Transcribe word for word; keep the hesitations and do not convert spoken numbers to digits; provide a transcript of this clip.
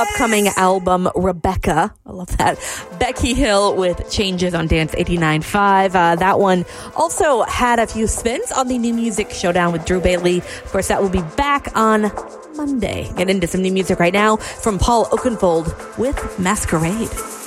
upcoming album, Rebecca. I love that. Becky Hill with Changes on Dance eighty-nine point five. Uh, that one also had a few spins on the New Music Showdown with Drew Bailey. Of course, that will be back on Monday. Get into some new music right now from Paul Oakenfold with Masquerade.